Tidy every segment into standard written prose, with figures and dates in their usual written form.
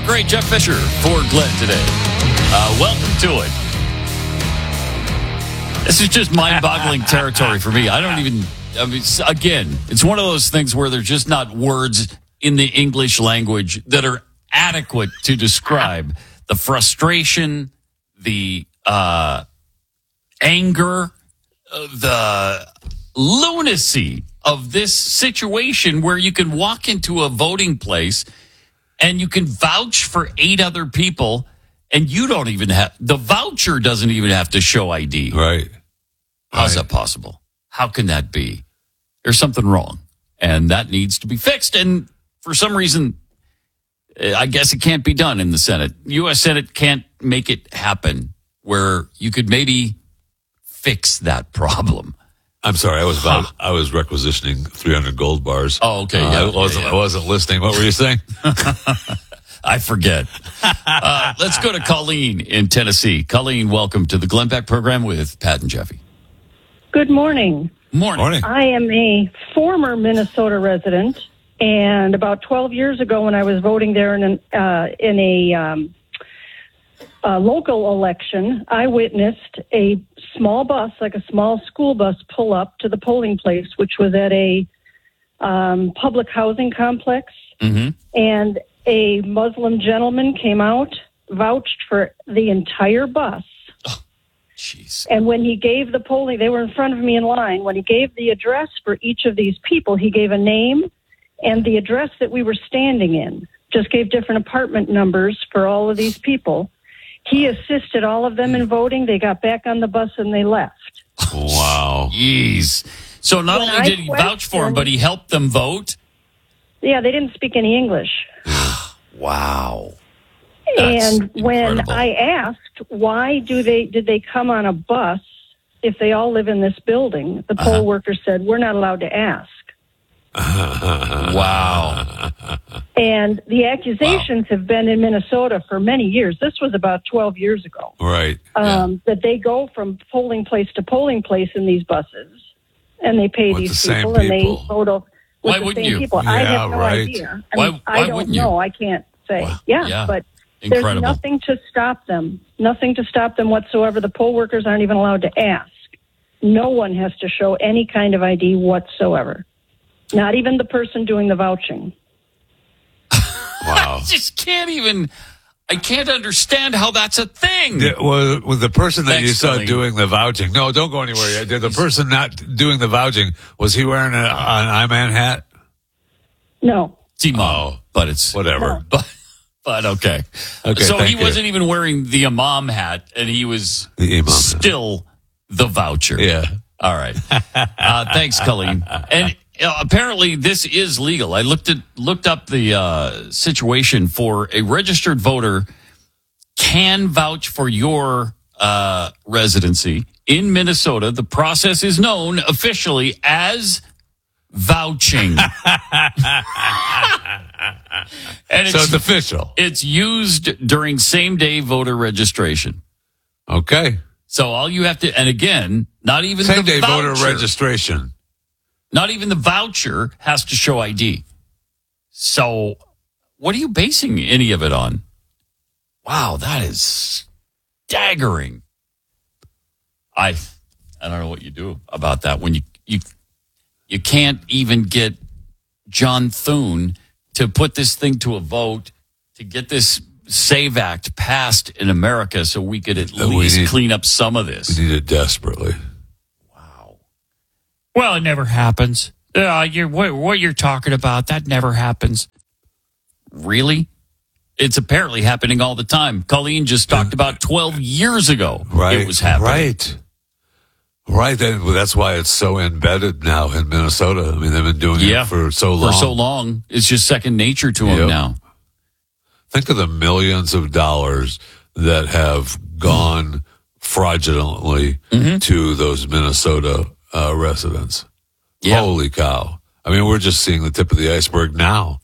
great. Jeff Fisher for Glenn today. Welcome to it. This is just mind-boggling territory for me. Again, it's one of those things where there's just not words in the English language that are adequate to describe the frustration, the anger, the lunacy of this situation where you can walk into a voting place and you can vouch for 8 other people, and you don't even have, the voucher doesn't even have to show ID. Right. How's that possible? How can that be? There's something wrong, and that needs to be fixed. And for some reason, I guess it can't be done in the Senate. U.S. Senate can't make it happen where you could maybe fix that problem. I'm sorry, I was requisitioning 300 gold bars. Oh, okay. I wasn't listening. What were you saying? I forget. Let's go to Colleen in Tennessee. Colleen, welcome to the Glenn Beck program with Pat and Jeffy. Good morning. Morning. I am a former Minnesota resident, and about 12 years ago when I was voting there in a local election, I witnessed a small bus, like a small school bus, pull up to the polling place, which was at a public housing complex. Mm-hmm. And a Muslim gentleman came out, vouched for the entire bus. Oh, jeez. And when he gave the polling, they were in front of me in line. When he gave the address for each of these people, he gave a name and the address that we were standing in. Just gave different apartment numbers for all of these people. He assisted all of them in voting. They got back on the bus and they left. Wow. Jeez. So not When only I did he vouch for him, but he helped them vote? Yeah, they didn't speak any English. Wow. That's and when incredible. I asked, why did they come on a bus if they all live in this building? The poll worker said, we're not allowed to ask. Wow. And the accusations have been in Minnesota for many years. This was about 12 years ago. Right. That they go from polling place to polling place in these buses, and they pay With these the same people, and they people. vote with Why the wouldn't same you? people. Yeah, I have no right. idea. Why I don't wouldn't you? know. I can't say. Wow. Yeah, Yeah. but Incredible. there's nothing to stop them. Nothing to stop them whatsoever. The poll workers aren't even allowed to ask. No one has to show any kind of ID whatsoever. Not even the person doing the vouching. Wow. I can't understand how that's a thing. Was the person that Thanks, you saw Colleen. doing the vouching? No, don't go anywhere yet. Did the person not doing the vouching, was he wearing an I-Man hat? No. It's Imam, but it's Whatever. But okay. Okay, So thank he you. wasn't even wearing the Imam hat, and he was The Imam. still the voucher. Yeah. All right. Thanks, Colleen. And apparently this is legal. I looked up the situation for a registered voter can vouch for your residency in Minnesota. The process is known officially as vouching. And So it's official. it's used during same-day voter registration. Okay. So all you have to, and again, not even Same the day voucher, voter registration. not even the voucher has to show ID. So what are you basing any of it on? Wow, that is staggering. I don't know what you do about that when you can't even get John Thune to put this thing to a vote to get this SAVE Act passed in America so we could at least clean up some of this. We need it desperately. Wow. Well, it never happens. What you're talking about, that never happens. Really? It's apparently happening all the time. Colleen just talked about 12 years ago. Right. It was happening. Right. That's why it's so embedded now in Minnesota. I mean, they've been doing it for so long. For so long. It's just second nature to them now. Think of the millions of dollars that have gone fraudulently to those Minnesota residents. Yeah. Holy cow. I mean, we're just seeing the tip of the iceberg now.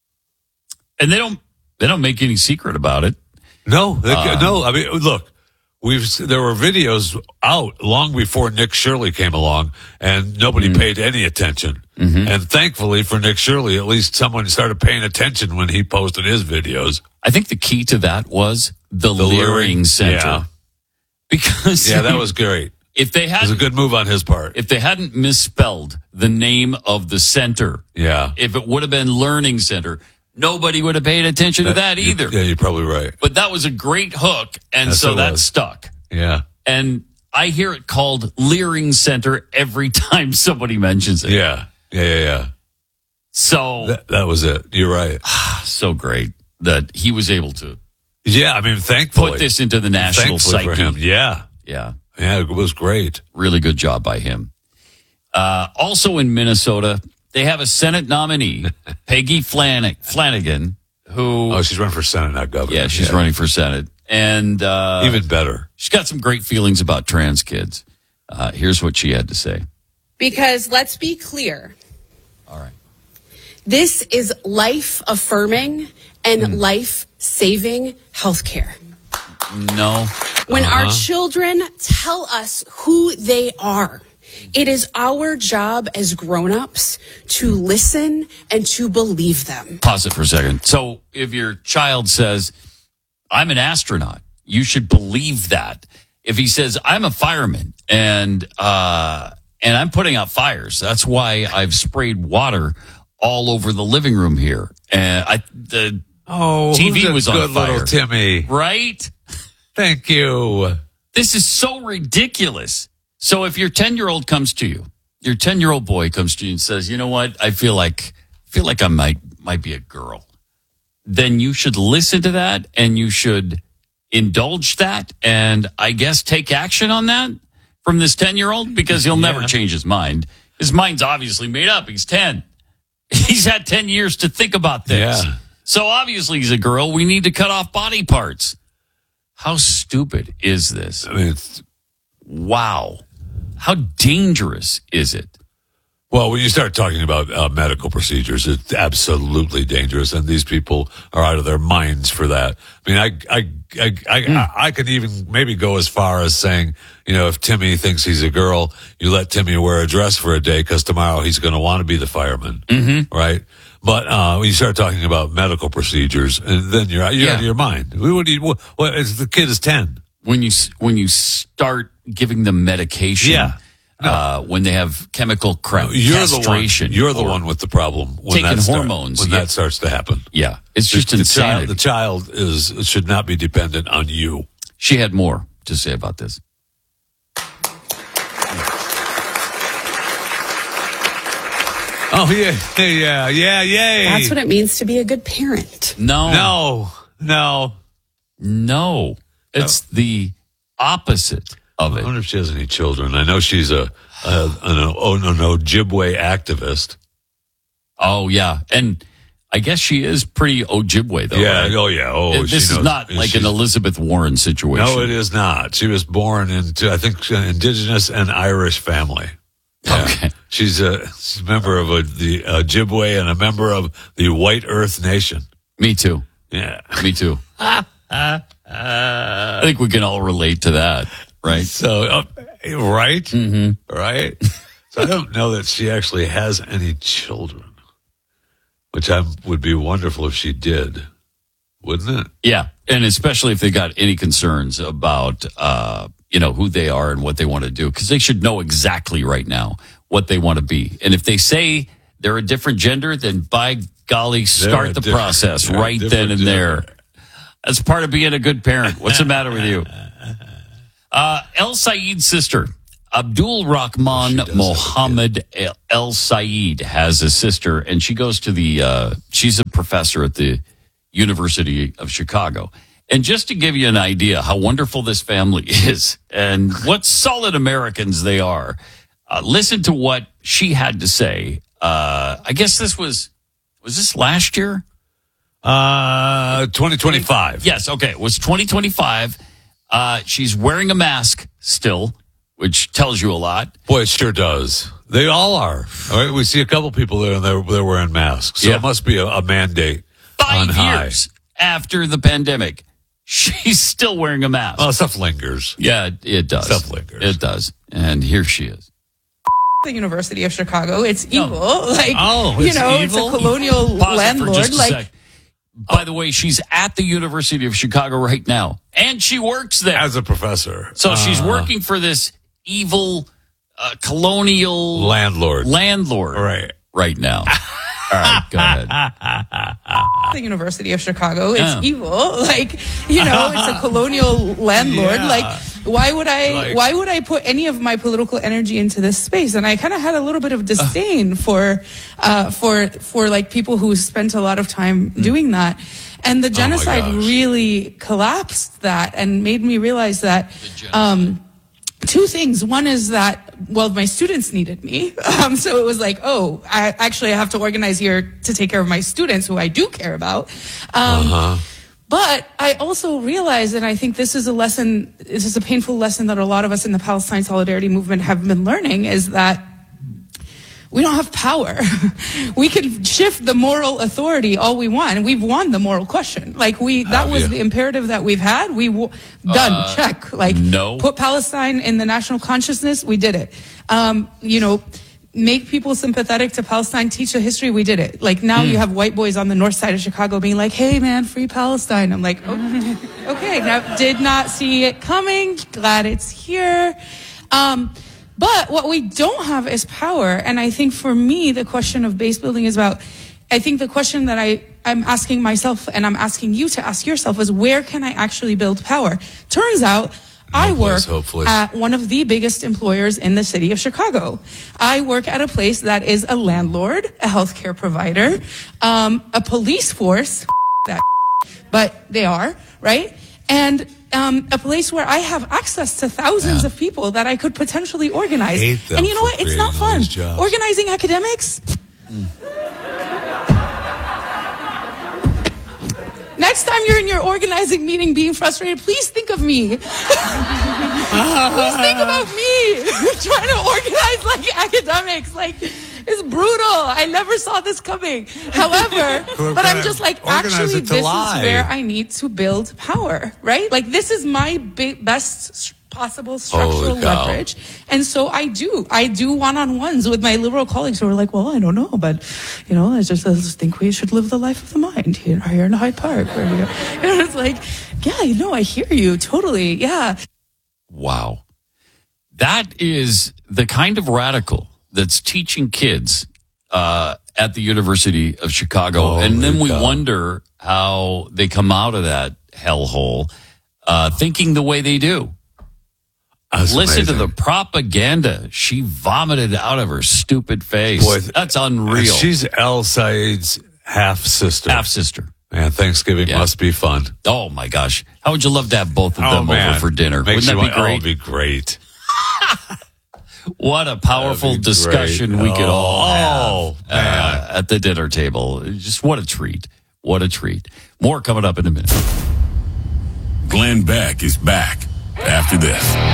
And they don't make any secret about it. No. I mean, look, there were videos out long before Nick Shirley came along, and nobody paid any attention. Mm-hmm. And thankfully for Nick Shirley, at least someone started paying attention when he posted his videos. I think the key to that was the Leering Center. Yeah. Because that was great. If they had, it was a good move on his part. If they hadn't misspelled the name of the center, if it would have been Learning Center, nobody would have paid attention to that either. Yeah, you're probably right. But that was a great hook, and so that stuck. Yeah. And I hear it called Leering Center every time somebody mentions it. Yeah. So that was it. You're right. So great that he was able to. Yeah, I mean, thankfully put this into the national psyche. For him. Yeah, it was great. Really good job by him. Also in Minnesota, they have a Senate nominee, Peggy Flanagan, who... Oh, she's running for Senate, not governor. Yeah, she's running for Senate. And... even better. She's got some great feelings about trans kids. Here's what she had to say. Because let's be clear. All right. This is life-affirming and life-saving healthcare. No. When our children tell us who they are, it is our job as grown-ups to listen and to believe them. Pause it for a second. So if your child says, I'm an astronaut, you should believe that. If he says, I'm a fireman and I'm putting out fires, that's why I've sprayed water all over the living room here. And the TV was on good fire. Little Timmy. Right? Thank you. This is so ridiculous. So if your 10-year-old comes to you, your 10-year-old boy comes to you and says, you know what, I feel like I might be a girl, then you should listen to that and you should indulge that and I guess take action on that from this 10-year-old because he'll never change his mind. His mind's obviously made up. He's 10. He's had 10 years to think about this. Yeah. So obviously he's a girl. We need to cut off body parts. How stupid is this? I mean, wow. How dangerous is it? Well, when you start talking about medical procedures, it's absolutely dangerous, and these people are out of their minds for that. I mean, I could even maybe go as far as saying, you know, if Timmy thinks he's a girl, you let Timmy wear a dress for a day because tomorrow he's going to want to be the fireman, right? But when you start talking about medical procedures, and then you're out of your mind. The kid is 10. When you start giving them medication, when they have chemical castration, you're the one with the problem. When taking hormones that starts to happen. Yeah, it's just insanity. The child should not be dependent on you. She had more to say about this. Oh, yeah. That's what it means to be a good parent. No. It's the opposite of it. I wonder if she has any children. I know she's an Ojibwe activist. Oh, yeah. And I guess she is pretty Ojibwe, though. Yeah. Right? Oh, yeah. This is not like an Elizabeth Warren situation. No, it is not. She was born into, I think, an indigenous and Irish family. Yeah. Okay. She's a member of the Ojibwe and a member of the White Earth Nation. Me too. Yeah. Me too. I think we can all relate to that, right? So, right? Mm-hmm. Right? So I don't know that she actually has any children, which would be wonderful if she did, wouldn't it? Yeah, and especially if they got any concerns about, who they are and what they want to do, because they should know exactly right now what they want to be. And if they say they're a different gender, then by golly, start the process right then and there. That's part of being a good parent. What's the matter with you? El Sayed's sister, Abdul Rahman Mohammed El Sayed, has a sister, and she goes to she's a professor at the University of Chicago. And just to give you an idea how wonderful this family is and what solid Americans they are, listen to what she had to say. I guess this was this last year? 2025. Yes, okay. It was 2025. She's wearing a mask still, which tells you a lot. Boy, it sure does. They all are. All right, we see a couple people there, and they're wearing masks. So it must be a mandate. 5 years after the pandemic, she's still wearing a mask. Well, stuff lingers. Yeah, it does. Stuff lingers. It does. And here she is. The University of Chicago. It's evil. Like, it's evil? it's a colonial Pause it for landlord. just a Like, sec. By the way, she's at the University of Chicago right now, and she works there. As a professor. So she's working for this evil colonial Landlord. right now. All right, go ahead. the University of Chicago. It's evil. Like, it's a colonial landlord. Yeah. Like, why would I put any of my political energy into this space? And I kind of had a little bit of disdain for like people who spent a lot of time doing that. And the genocide really collapsed that and made me realize that, two things. One is that, my students needed me. So it was like, I have to organize here to take care of my students who I do care about. But I also realized, and I think this is a painful lesson that a lot of us in the Palestine Solidarity Movement have been learning, is that we don't have power. We can shift the moral authority all we want, and we've won the moral question. Like that was the imperative that we've had. Done, check. Like, no. Put Palestine in the national consciousness. We did it. Make people sympathetic to Palestine. Teach the history. We did it. Like now, you have white boys on the north side of Chicago being like, "Hey, man, free Palestine." I'm like, okay, now did not see it coming. Glad it's here. But what we don't have is power. And I think for me, the question of base building is about, I think the question that I'm asking myself and I'm asking you to ask yourself is, where can I actually build power? Turns out I work at one of the biggest employers in the city of Chicago. I work at a place that is a landlord, a healthcare provider, a police force, but they are, right? And a place where I have access to thousands of people that I could potentially organize. And you know what? It's not fun. Organizing academics. Next time you're in your organizing meeting being frustrated, please think of me. Please think about me. Trying to organize like academics. Like, it's brutal. I never saw this coming. However, but I'm just like, actually, this is where I need to build power, right? Like, this is my best possible structural leverage. And so I do one-on-ones with my liberal colleagues who are like, well, I don't know, but, I just think we should live the life of the mind here in Hyde Park. It's like, yeah, I hear you totally. Yeah. Wow. That is the kind of radical that's teaching kids at the University of Chicago. And then we wonder how they come out of that hellhole thinking the way they do. Listen to the propaganda she vomited out of her stupid face. Boy, that's unreal. She's El Said's half-sister. Half-sister. Man, Thanksgiving must be fun. Oh, my gosh. How would you love to have both of them over for dinner? Wouldn't that be great? It would be great. What a powerful discussion we could all have at the dinner table. Just what a treat. What a treat. More coming up in a minute. Glenn Beck is back after this.